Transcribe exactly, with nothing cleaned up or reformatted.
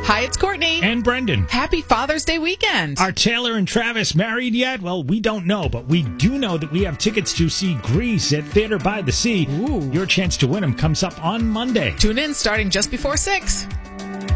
Hi, it's Courtney. And Brendan. Happy Father's Day weekend. Are Taylor and Travis married yet? Well, we don't know, but we do know that we have tickets to see Grease at Theater by the Sea. Ooh. Your chance to win them comes up on Monday. Tune in starting just before six.